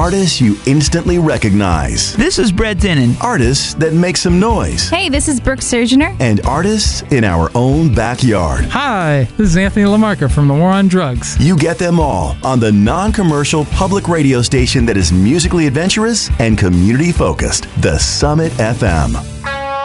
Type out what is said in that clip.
artists you instantly recognize. This is Brett Dennen. Artists that make some noise. Hey, this is Brooke Surgener. And artists in our own backyard. Hi, this is Anthony LaMarca from The War on Drugs. You get them all on the non-commercial public radio station that is musically adventurous and community-focused, The Summit FM.